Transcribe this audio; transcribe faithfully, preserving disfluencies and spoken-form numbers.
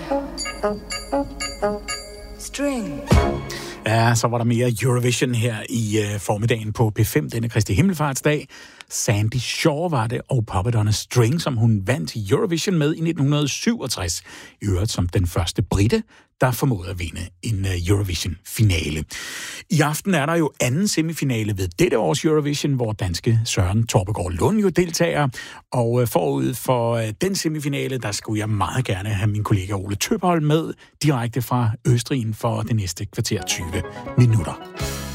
String. Ja, så var der mere Eurovision her i uh, formiddagen på P fem denne Kristi Himmelfartsdag. Sandy Shaw var det, og Puppet on a String, som hun vandt Eurovision med i nitten syvogtres. I øvrigt som den første brite, der formåede at vinde en uh, Eurovision-finale. I aften er der jo anden semifinale ved dette års Eurovision, hvor danske Søren Torpegaard Lund jo deltager. Og uh, forud for uh, den semifinale, der skulle jeg meget gerne have min kollega Ole Tøpholm med direkte fra Østrig for det næste kvarter tyve minutter.